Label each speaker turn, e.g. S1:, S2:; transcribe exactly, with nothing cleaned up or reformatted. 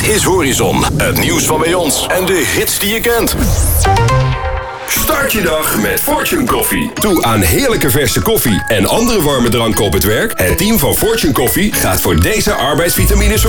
S1: is Horizon. Het nieuws van bij ons en de hits die je kent. Start je dag met Fortune Coffee. Toe aan heerlijke verse koffie en andere warme dranken op het werk. Het team van Fortune Coffee gaat voor deze arbeidsvitamines